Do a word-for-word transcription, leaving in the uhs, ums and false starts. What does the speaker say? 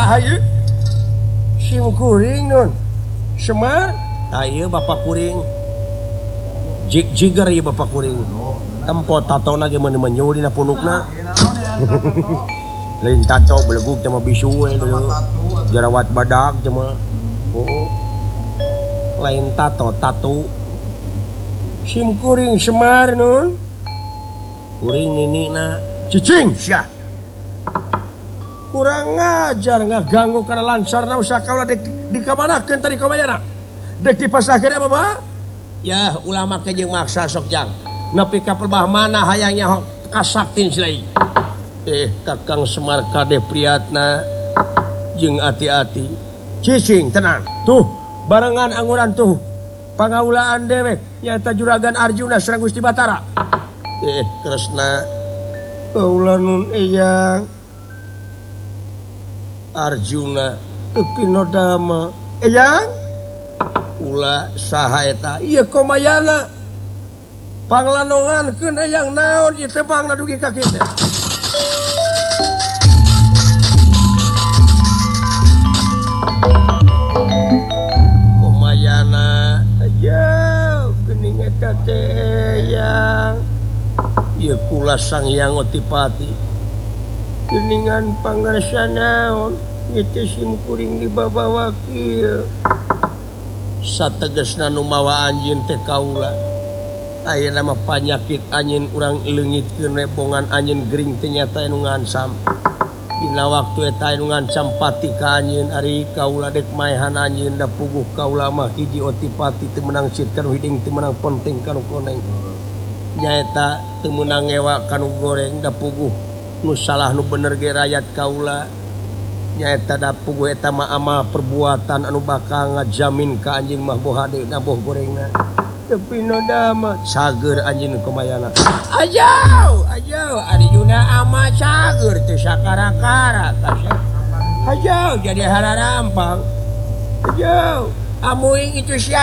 simkuring nun Semar ayo Bapak kuring jig jiger ya Bapak kuring tempo tato lagi menyuri na punukna lain tato beleguk sama bisu dulu jerawat badak cuma oh lain tato tato simkuring Semar nun kuring ini na cicing syah kurang ngajar nggak ganggu karena lancar na usah kaulah dek dikamanakeun tadi kamayana dek dipasahkeun apa Pak ya ulama ke jeung maksa sok jang nepi ka pelbah mana hayangnya kasaktin silai eh Kakang Semar kade Priyatna jeung ati-ati cicing tenang tuh barengan anguran tuh pangaulaan dewek nyata juragan Arjuna sareng Gusti Batara eh Kresna kaula nun eyang Arjuna Epinodama eyang ulah saha eta ieu komayana panglanongankeun eyang naon ieu teh pangna dugi ka kitu komayana aja geuning eta teh eyang ieu kula Sang Hyang Otipati geningan pangarsa naon itu simkuring dibabawa kieu sategesna nu mawa anjeun teh kaula ayeuna mah panyakit anjeun urang leungitkeun we bongan anjeun gering teh nyata nu ngancam dina waktu eta nu ngancam pati ka anjeun ari kaula dek maehan anjeun da puguh kaula mah hiji Otipati teu meunang cit kanu hiding teu meunang penting kanu koneng nyaeta teu meunang ngewa kanu goreng da puguh nu salah nu bener ge rakyat kaula nyaeta da puguh eta mah amal perbuatan anu bakal ngajamin ka anjeun mah boh hade na boh gorengna tapi nodama cager anjeun kumayana ajau ajau ari Yuna ama cager teu sakara-kara kasih ajau jadi hararampang ajau amuing itu sia